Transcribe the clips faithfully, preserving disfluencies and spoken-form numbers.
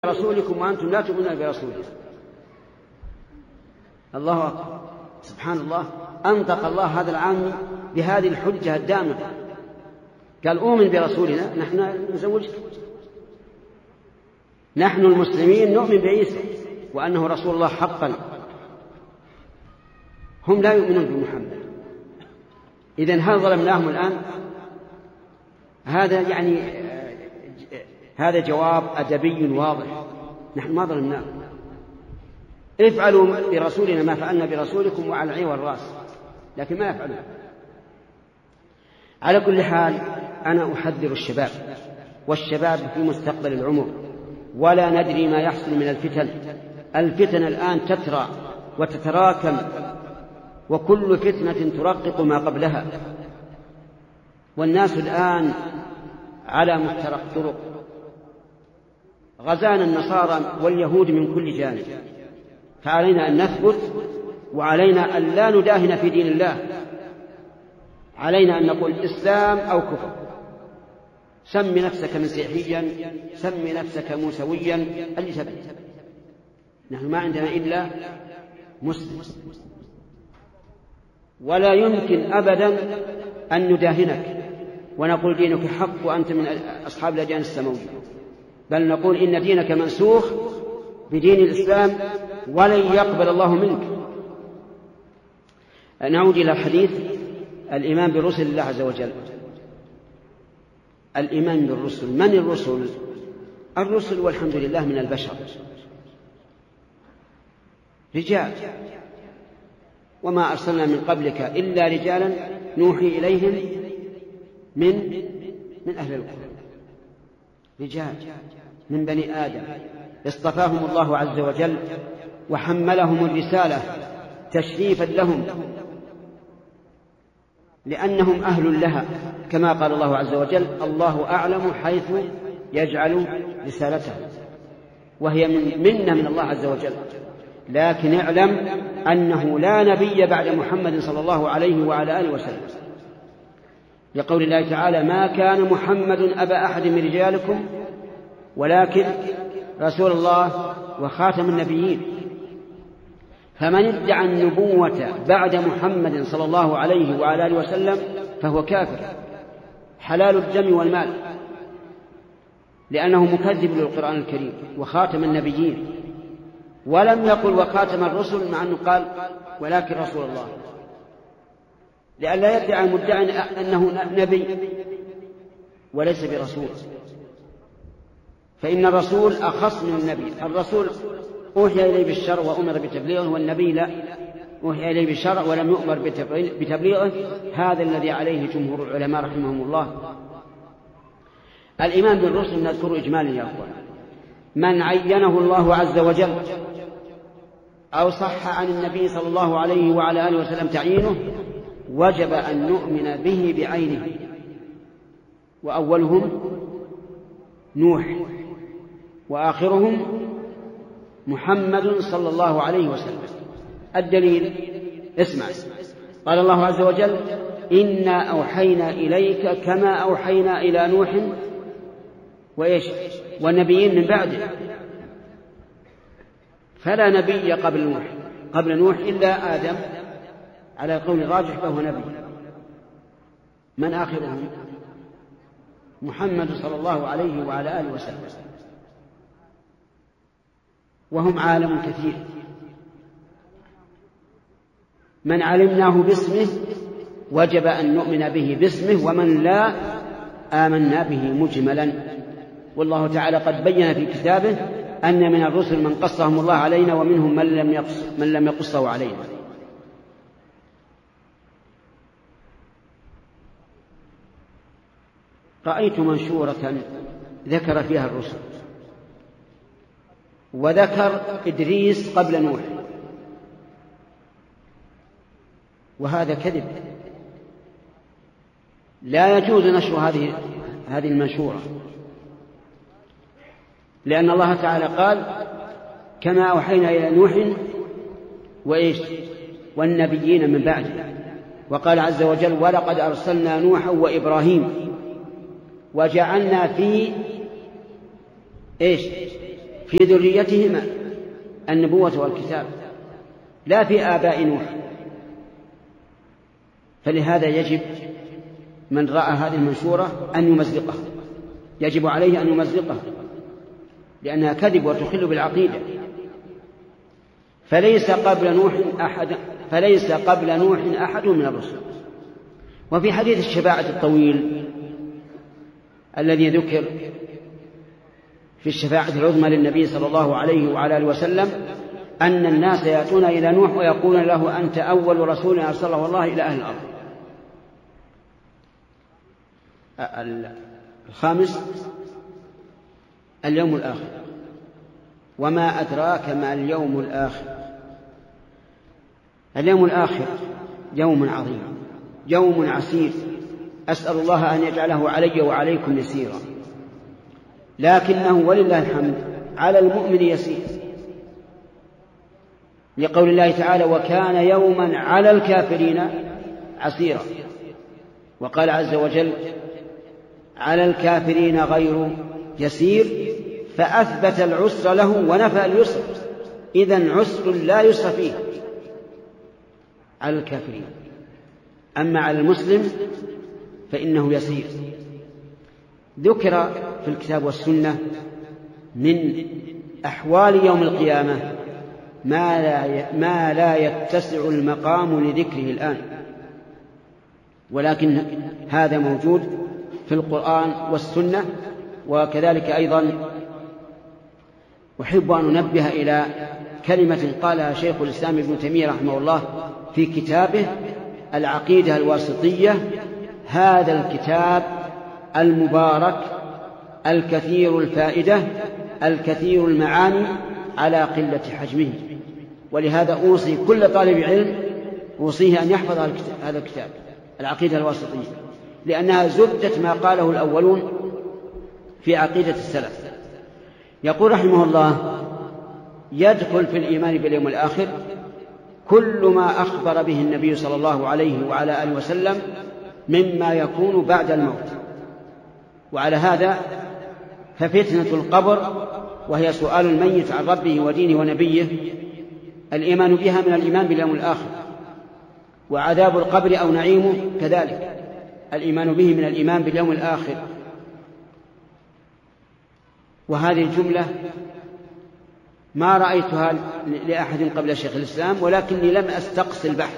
برسولكم وأنتم لا تؤمنون برسوله. الله أكبر، سبحان الله، أنطق الله هذا العام بهذه الحجة الدامة، قال أؤمن برسولنا، نحن نزوجك، نحن المسلمين نؤمن بعيسى وأنه رسول الله حقا، هم لا يؤمنون بمحمد. إذن هل ظلمناهم الآن؟ هذا يعني هذا جواب أدبي واضح، نحن ما ظلمناهم، افعلوا برسولنا ما فعلنا برسولكم وعلى العين والرأس، لكن ما يفعلون. على كل حال أنا أحذر الشباب، والشباب في مستقبل العمر، ولا ندري ما يحصل من الفتن. الفتن الآن تترى وتتراكم، وكل فتنة ترقق ما قبلها، والناس الآن على مفترق طرق، غزانا النصارى واليهود من كل جانب، فعلينا أن نثبت، وعلينا أن لا نداهن في دين الله، علينا أن نقول إسلام أو كفر، سم نفسك مسيحيا، سم نفسك موسويا، اللي تبي، نحن ما عندنا إلا مسلم، ولا يمكن أبدا أن نداهنك ونقول دينك حق وأنت من أصحاب الأديان السماوية، بل نقول إن دينك منسوخ بدين الإسلام ولن يقبل الله منك. نعود إلى الحديث، الإيمان برسل الله عز وجل. الإيمان بالرسل، من الرسل؟ الرسل والحمد لله من البشر رجال، وما أرسلنا من قبلك إلا رجالا نوحي إليهم من من أهل القرى، رجال من بني آدم اصطفاهم الله عز وجل وحملهم الرسالة تشريفا لهم، لأنهم أهل لها، كما قال الله عز وجل: الله أعلم حيث يجعل رسالته، وهي من منة من الله عز وجل. لكن اعلم أنه لا نبي بعد محمد صلى الله عليه وعلى آله وسلم، لقول الله تعالى: ما كان محمد أبا أحد من رجالكم ولكن رسول الله وخاتم النبيين. فمن ادعى النبوة بعد محمد صلى الله عليه وعلى آله وسلم فهو كافر حلال الدم والمال، لأنه مكذب للقرآن الكريم وخاتم النبيين، ولم يقل وخاتم الرسل، مع أنه قال ولكن رسول الله، لئلا يدعي المدعي أنه نبي وليس برسول، فإن الرسول أخص من النبي. الرسول أوحي إليه بالشرع وأمر بتبليغه، والنبي لا، أوحي إليه بالشرع ولم يؤمر بتبليغه. هذا الذي عليه جمهور العلماء رحمهم الله. الإيمان بالرسل نذكر إجمالا يا أخوان. من عينه الله عز وجل أو صح عن النبي صلى الله عليه وعلى آله وسلم تعيينه وجب أن نؤمن به بعينه، وأولهم نوح وآخرهم محمد صلى الله عليه وسلم. الدليل اسمع، قال الله عز وجل: إنا أوحينا إليك كما أوحينا إلى نوح وإيش والنبيين من بعده. فلا نبي قبل نوح قبل نوح إلا آدم، على القول الراجح فهو نبي. من آخرهم؟ محمد صلى الله عليه وعلى آله وسلم، وهم عالم كثير، من علمناه باسمه وجب أن نؤمن به باسمه، ومن لا آمنا به مجملا. والله تعالى قد بين في كتابه أن من الرسل من قصهم الله علينا، ومنهم من لم يقص من لم يقصه علينا. رأيت منشورة ذكر فيها الرسل، وذكر إدريس قبل نوح، وهذا كذب، لا يجوز نشر هذه هذه المنشورة، لأن الله تعالى قال: كما أوحينا إلى نوح وإيش والنبيين من بعده، وقال عز وجل: ولقد أرسلنا نوحا وإبراهيم وجعلنا في إيش في ذريتهما النبوة والكتاب، لا في آباء نوح. فلهذا يجب من رأى هذه المنشورة أن يمزقها، يجب عليه أن يمزقها، لأنها كذب وتخل بالعقيدة. فليس قبل نوح أحد فليس قبل نوح أحد من الرسل. وفي حديث الشفاعة الطويل الذي ذكر في الشفاعة العظمى للنبي صلى الله عليه وعلى آله وسلم أن الناس يأتون إلى نوح ويقولون له: أنت أول رسول أرسله الله إلى أهل الأرض. الخامس اليوم الآخر. وما أدراك ما اليوم الآخر. اليوم الآخر يوم عظيم، يوم عسير، أسأل الله أن يجعله علي وعليكم يسيرا، لكنه ولله الحمد على المؤمن يسير، لقول الله تعالى: وكان يوما على الكافرين عسيرا. وقال عز وجل: على الكافرين غير يسير، فأثبت العسر له ونفى اليسر، إذن عسر لا يسر فيه على الكافرين. أما على المسلم فإنه يسير. ذكر في الكتاب والسنة من أحوال يوم القيامة ما لا ما لا يتسع المقام لذكره الآن، ولكن هذا موجود في القرآن والسنة. وكذلك أيضا أحب أن أنبه إلى كلمة قالها شيخ الإسلام ابن تيمية رحمه الله في كتابه العقيدة الواسطية. هذا الكتاب المبارك الكثير الفائدة الكثير المعاني على قلة حجمه، ولهذا أوصي كل طالب علم أوصيه أن يحفظ هذا الكتاب العقيدة الواسطية، لأنها زبدة ما قاله الأولون في عقيدة السلف. يقول رحمه الله: يدخل في الإيمان باليوم الآخر كل ما أخبر به النبي صلى الله عليه وعلى آله وسلم مما يكون بعد الموت. وعلى هذا ففتنة القبر، وهي سؤال الميت عن ربه ودينه ونبيه، الإيمان بها من الإيمان باليوم الآخر. وعذاب القبر أو نعيمه كذلك الإيمان به من الإيمان باليوم الآخر. وهذه الجملة ما رأيتها لأحد قبل شيخ الإسلام، ولكني لم أستقص البحث.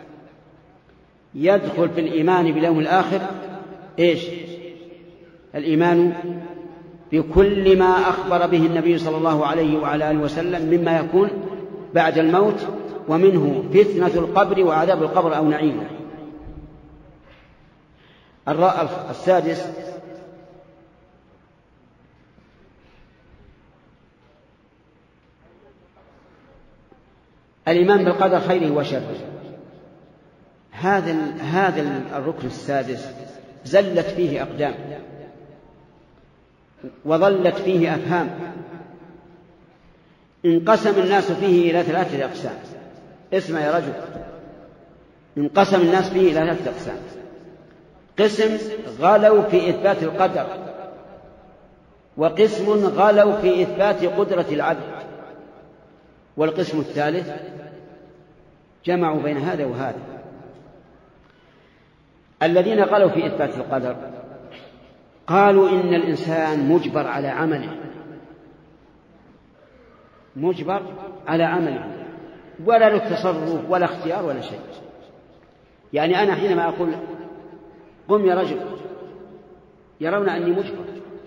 يدخل في الإيمان باليوم الآخر إيش؟ الإيمان بكل ما أخبر به النبي صلى الله عليه وعلى آله وسلم مما يكون بعد الموت، ومنه فتنة القبر وعذاب القبر أو نعيمه. السادس الإيمان بالقدر خيره وشره. هذا هذا الركن السادس زلت فيه أقدام وظلت فيه أفهام. انقسم الناس فيه إلى ثلاثة أقسام. اسمع يا رجل، انقسم الناس فيه إلى ثلاثة أقسام. قسم غلوا في إثبات القدر، وقسم غلوا في إثبات قدرة العبد، والقسم الثالث جمعوا بين هذا وهذا. الذين غلوا في إثبات القدر قالوا إن الإنسان مجبر على عمله، مجبر على عمله، ولا له تصرف ولا اختيار ولا شيء. يعني أنا حينما أقول قم يا رجل يرون أني مجبر،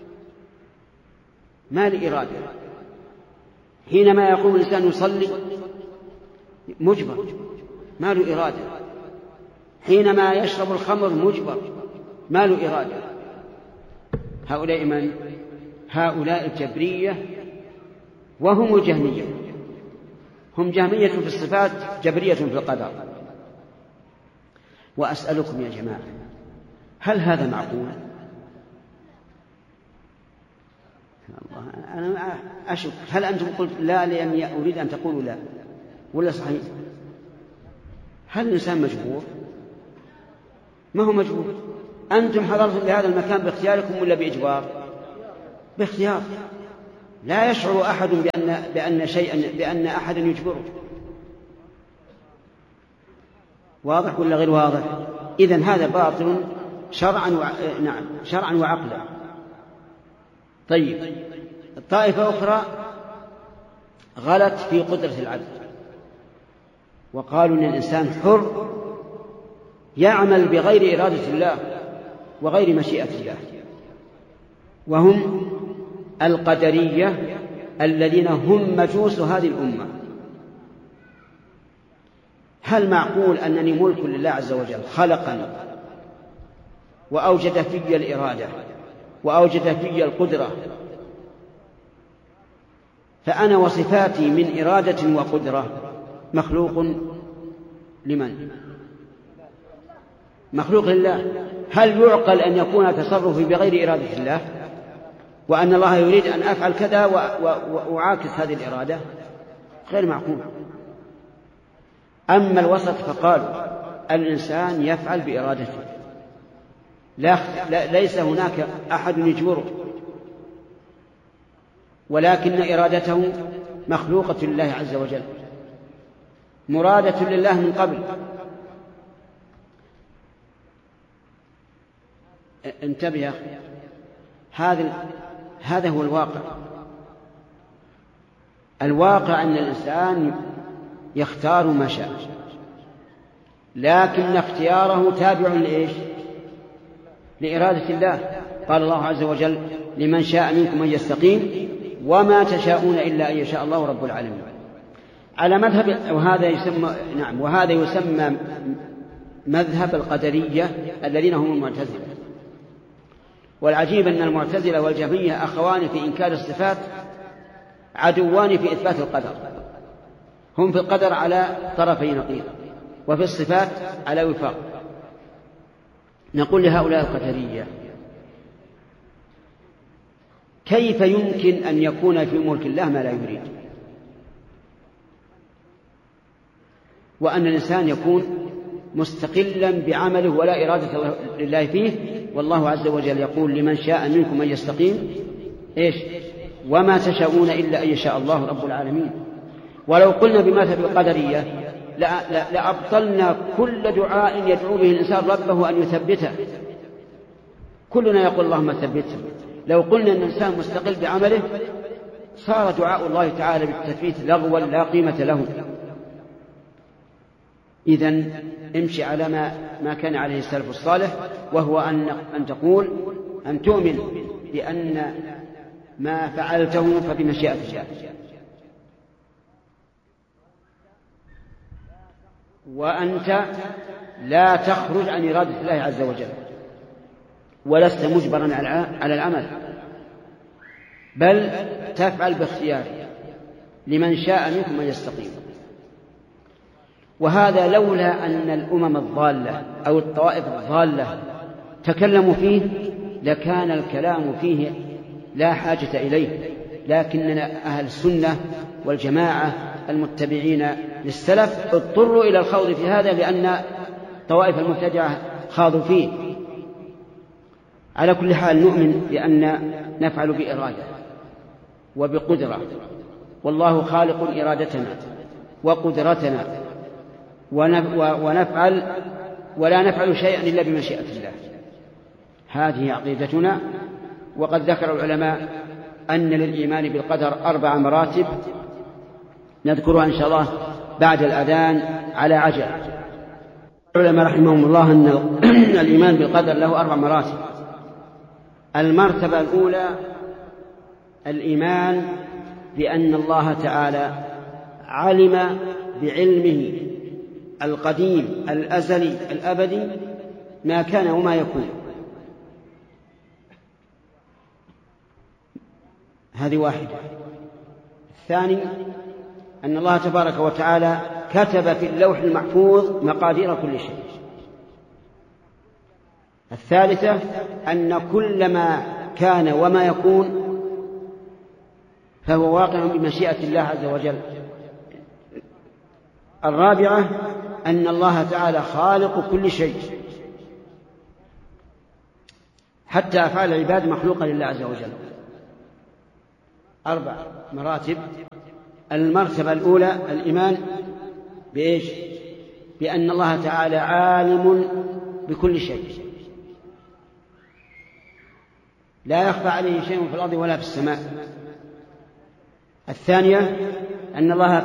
ما لي إرادة. حينما يقوم الإنسان يصلي مجبر، ما له إرادة. حينما يشرب الخمر مجبر، ما له إرادة. هؤلاء من؟ هؤلاء الجبرية، وهم الجهمية. هم جهمية في الصفات، جبرية في القدر. وأسألكم يا جماعة، هل هذا معقول؟ أنا أشك. هل أنتم قلت لا لأني أريد أن تقولوا لا، ولا صحيح؟ هل الإنسان مجبور؟ ما هو مجبور. أنتم حضرتم لهذا المكان باختياركم ولا بإجبار؟ باختيار. لا يشعر أحد بأن, بأن, شيئا بأن أحدا يجبره. واضح ولا غير واضح؟ إذن هذا باطل شرعا و... نعم شرعا وعقلا. طيب، الطائفة أخرى غلت في قدرة العبد، وقالوا إن الإنسان حر يعمل بغير إرادة الله وغير مشيئة الله، وهم القدرية الذين هم مجوس هذه الأمة. هل معقول أنني ملك لله عز وجل خلقني وأوجد في الإرادة وأوجد في القدرة، فأنا وصفاتي من إرادة وقدرة مخلوق لمن؟ مخلوق لله. هل يعقل أن يكون تصرفي بغير إرادة الله، وأن الله يريد أن أفعل كذا وأعاكس هذه الإرادة؟ غير معقول. أما الوسط فقالوا الإنسان يفعل بإرادته، لا ليس هناك أحد يجبره، ولكن إرادته مخلوقة لله عز وجل، مرادة لله من قبل. انتبه يا أخي، هذا هذا هو الواقع. الواقع أن الإنسان يختار ما شاء، لكن اختياره تابع لإيش؟ لإرادة الله. قال الله عز وجل لمن شاء منكم أن يستقيم وما تشاءون إلا أن يشاء الله رب العالمين. على مذهب وهذا يسمى نعم وهذا يسمى مذهب القدرية الذين هم المعتزلة. والعجيب أن المعتزلة والجهمية أخوان في إنكار الصفات، عدوان في إثبات القدر. هم في القدر على طرفي نقيض، وفي الصفات على وفاق. نقول لهؤلاء القدرية كيف يمكن أن يكون في ملك الله ما لا يريد، وأن الإنسان يكون مستقلا بعمله ولا إرادة لله فيه؟ والله عز وجل يقول لمن شاء منكم أن يستقيم إيش؟ وما تشاءون إلا أن يشاء الله رب العالمين. ولو قلنا بمذهب القدرية لأبطلنا كل دعاء يدعو به الإنسان ربه أن يثبته. كلنا يقول اللهم ثبته. لو قلنا أن الإنسان مستقل بعمله صار دعاء الله تعالى بالتثبيت لغوا لا قيمة له. إذن امشي على ما, ما كان عليه السلف الصالح، وهو أن, أن تقول أن تؤمن بأن ما فعلته فبمشيئة الله، وأنت لا تخرج عن إرادة الله عز وجل، ولست مجبرا على العمل، بل تفعل باختيار لمن شاء منكم أن يستقيم. وهذا لولا أن الأمم الضالة أو الطوائف الضالة تكلموا فيه لكان الكلام فيه لا حاجة إليه، لكننا أهل السنة والجماعة المتبعين للسلف اضطروا إلى الخوض في هذا لأن طوائف المبتدعة خاضوا فيه. على كل حال نؤمن بأن نفعل بإرادة وبقدرة، والله خالق إرادتنا وقدرتنا، ونفعل ولا نفعل شيئا إلا بمشيئة الله. هذه عقيدتنا. وقد ذكر العلماء أن للإيمان بالقدر أربع مراتب نذكرها إن شاء الله بعد الأذان على عجل. العلماء رحمهم الله أن الإيمان بالقدر له أربع مراتب. المرتبة الأولى الإيمان بأن الله تعالى علم بعلمه القديم الأزلي الأبدي ما كان وما يكون. هذه واحدة. الثاني أن الله تبارك وتعالى كتب في اللوح المحفوظ مقادير كل شيء. الثالثة أن كل ما كان وما يكون فهو واقع بمشيئة الله عز وجل. الرابعة أن الله تعالى خالق كل شيء، حتى أفعال العباد مخلوقة لله عز وجل. أربع مراتب. المرتبة الأولى الإيمان بإيش؟ بأن الله تعالى عالم بكل شيء، لا يخفى عليه شيء في الأرض ولا في السماء. الثانية أن الله